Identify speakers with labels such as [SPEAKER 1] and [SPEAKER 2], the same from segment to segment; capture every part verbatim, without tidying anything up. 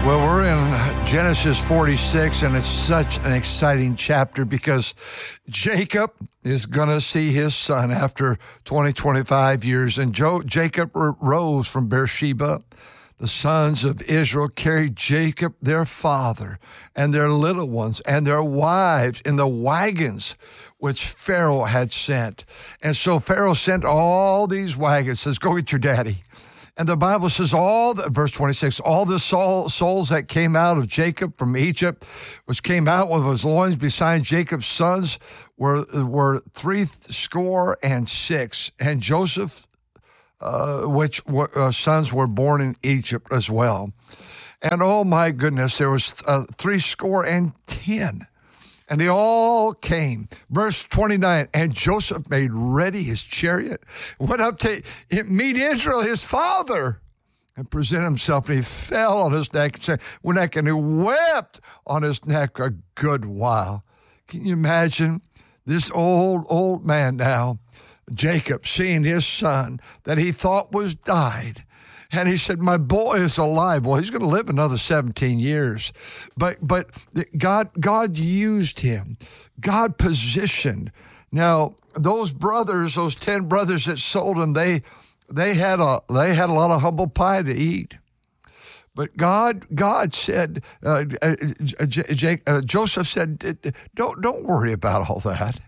[SPEAKER 1] Well, we're in Genesis forty-six, and it's such an exciting chapter because Jacob is going to see his son after twenty, twenty-five years. And jo- Jacob rose from Beersheba. The sons of Israel carried Jacob, their father, and their little ones, and their wives in the wagons which Pharaoh had sent. And so Pharaoh sent all these wagons, says, go get your daddy. And the Bible says, all the, verse twenty-six, all the soul, souls that came out of Jacob from Egypt, which came out with his loins beside Jacob's sons, were were three score and six. And Joseph, uh, which were, uh, sons were born in Egypt as well. And oh my goodness, there was uh, three score and ten. And they all came. Verse twenty-nine, and Joseph made ready his chariot, went up to meet Israel, his father, and presented himself. And he fell on his neck and said, neck, and he wept on his neck a good while. Can you imagine this old, old man now, Jacob, seeing his son that he thought was died? And he said, my boy is alive. Well, he's going to live another seventeen years. But but God God used him. God positioned. Now, those brothers, those ten brothers that sold him, they they had a they had a lot of humble pie to eat. But God God said, uh, uh, J- uh, Joseph said, don't don't worry about all that.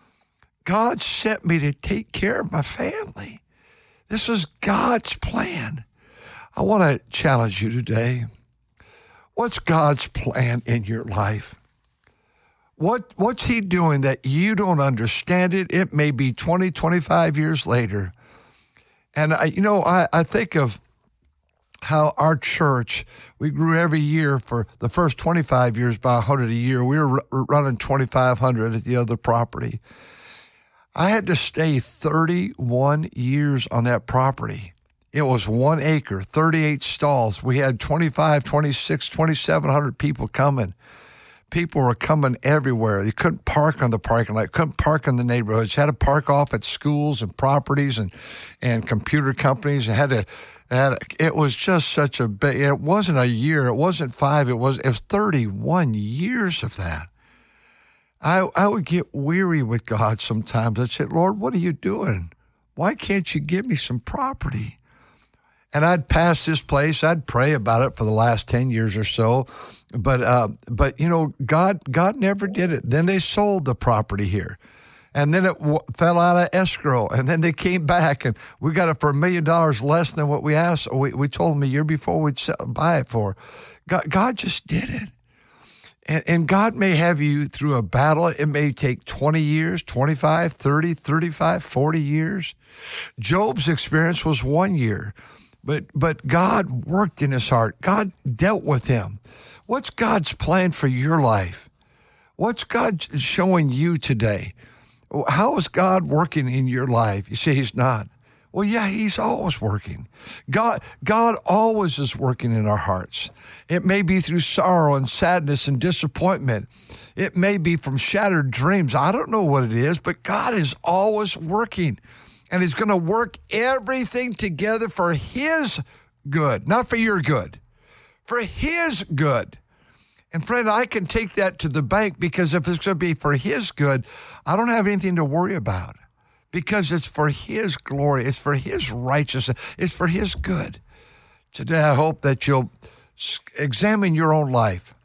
[SPEAKER 1] God sent me to take care of my family. This was God's plan. I want to challenge you today. What's God's plan in your life? What What's he doing that you don't understand it? It may be twenty, twenty-five years later. And, I, you know, I, I think of how our church, we grew every year for the first twenty-five years by one hundred a year. We were r- running twenty-five hundred at the other property. I had to stay thirty-one years on that property. It was one acre, thirty-eight stalls. We had twenty-five, twenty-six, twenty-seven hundred people coming. People were coming everywhere. You couldn't park on the parking lot, couldn't park in the neighborhoods. You had to park off at schools and properties and, and computer companies. You had to, had, it was just such a big, it wasn't a year, it wasn't five, it was, it was thirty-one years of that. I, I would get weary with God sometimes. I'd say, Lord, what are you doing? Why can't you give me some property? And I'd pass this place. I'd pray about it for the last ten years or so. But, uh, but you know, God God never did it. Then they sold the property here. And then it w- fell out of escrow. And then they came back, and we got it for a million dollars less than what we asked. We, we told them a year before we'd sell, buy it for. God, God just did it. And, and God may have you through a battle. It may take twenty years, twenty-five, thirty, thirty-five, forty years. Job's experience was one year. But but God worked in his heart. God dealt with him. What's God's plan for your life? What's God showing you today? How is God working in your life? You say he's not. Well, yeah, he's always working. God, God always is working in our hearts. It may be through sorrow and sadness and disappointment. It may be from shattered dreams. I don't know what it is, but God is always working. And he's going to work everything together for his good, not for your good, for his good. And friend, I can take that to the bank, because if it's going to be for his good, I don't have anything to worry about, because it's for his glory. It's for his righteousness. It's for his good. Today, I hope that you'll examine your own life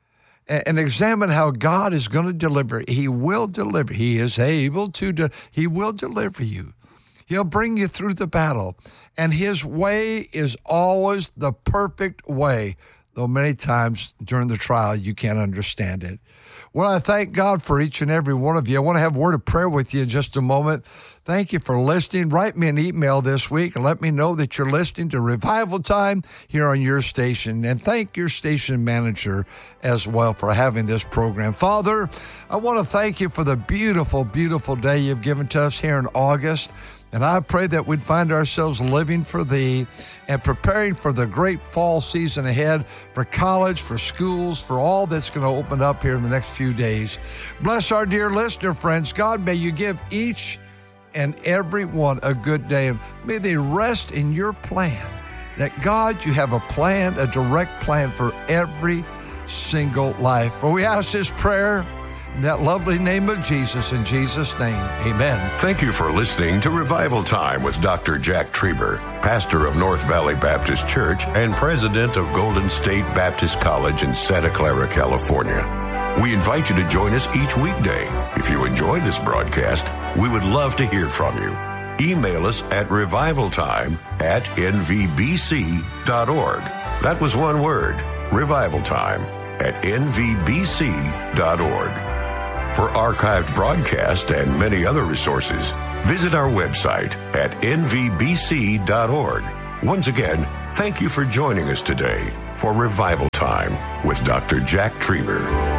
[SPEAKER 1] and examine how God is going to deliver. He will deliver. He is able to, de- he will deliver you. He'll bring you through the battle. And his way is always the perfect way, though many times during the trial you can't understand it. Well, I thank God for each and every one of you. I want to have a word of prayer with you in just a moment. Thank you for listening. Write me an email this week and let me know that you're listening to Revival Time here on your station. And thank your station manager as well for having this program. Father, I want to thank you for the beautiful, beautiful day you've given to us here in August. And I pray that we'd find ourselves living for thee and preparing for the great fall season ahead, for college, for schools, for all that's going to open up here in the next few days. Bless our dear listener friends. God, may you give each and every one a good day, and may they rest in your plan. that God, you have a plan, a direct plan for every single life. Well, we ask this prayer in that lovely name of Jesus. In Jesus' name, amen.
[SPEAKER 2] Thank you for listening to Revival Time with Doctor Jack Trieber, pastor of North Valley Baptist Church and president of Golden State Baptist College in Santa Clara, California. We invite you to join us each weekday. If you enjoy this broadcast, we would love to hear from you. Email us at revivaltime at n v b c dot org. That was one word, revivaltime at n v b c dot org. For archived broadcasts and many other resources, visit our website at n v b c dot org. Once again, thank you for joining us today for Revival Time with Doctor Jack Trieber.